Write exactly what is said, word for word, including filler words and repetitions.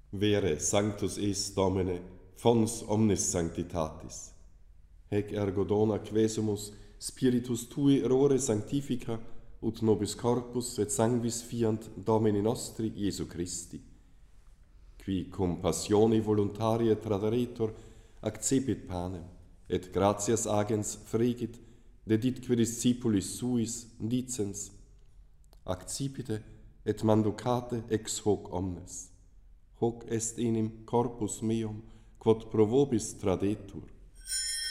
Vere sanctus es Domine, fons omnis sanctitatis. Hec ergo dona quesumus spiritus tui errore sanctifica, ut nobis corpus et sanguis fiant Domini nostri Iesu Christi. Qui cum passione voluntaria traderetur, accepit panem, et gratias agens fregit, deditque discipulis suis, dicens, accipite et manducate ex hoc omnes. Hoc est enim corpus meum, quod pro vobis tradetur.